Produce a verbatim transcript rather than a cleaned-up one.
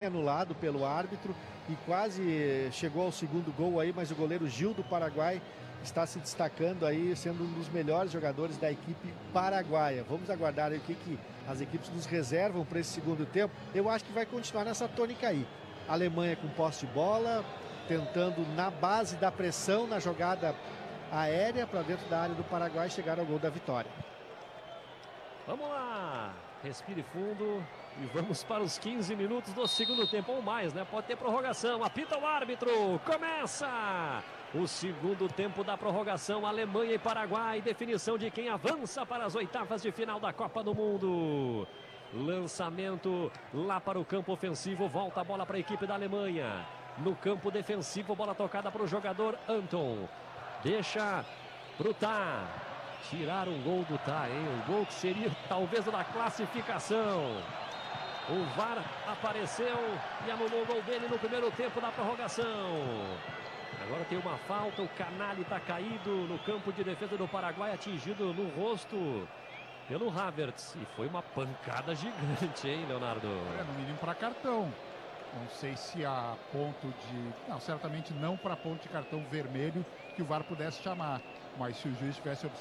anulado pelo árbitro e quase chegou ao segundo gol aí, mas o goleiro Gil do Paraguai está se destacando aí, sendo um dos melhores jogadores da equipe paraguaia. Vamos aguardar aí o que, que as equipes nos reservam para esse segundo tempo. Eu acho que vai continuar nessa tônica aí. A Alemanha com posse de bola, tentando na base da pressão, na jogada aérea para dentro da área do Paraguai chegar ao gol da vitória. Vamos lá, respire fundo e vamos para os quinze minutos do segundo tempo ou mais, né? Pode ter prorrogação, apita o árbitro, começa o segundo tempo da prorrogação, Alemanha e Paraguai, definição de quem avança para as oitavas de final da Copa do Mundo. Lançamento lá para o campo ofensivo, volta a bola para a equipe da Alemanha. No campo defensivo, bola tocada para o jogador Anton. Deixa pro Tá. Tirar um gol do Tá, hein? Um gol que seria talvez o da classificação. O V A R apareceu e anulou o gol dele no primeiro tempo da prorrogação. Agora tem uma falta, o Canali está caído no campo de defesa do Paraguai, atingido no rosto pelo Havertz. E foi uma pancada gigante, hein, Leonardo? É, no mínimo para cartão. Não sei se a ponto de... Não, certamente não para ponto de cartão vermelho que o V A R pudesse chamar. Mas se o juiz tivesse